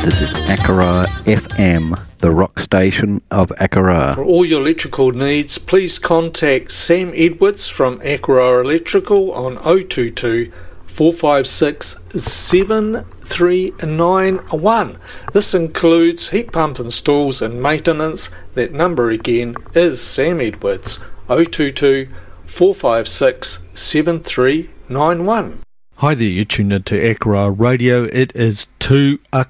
This is Akara FM, the rock station of Akara. For all your electrical needs, please contact Sam Edwards from Akara Electrical on 022 456 7391. This includes heat pump installs and maintenance. That number again is Sam Edwards, 022 456 7391. Hi there, you're tuned into Akara Radio. It is 2 o'clock.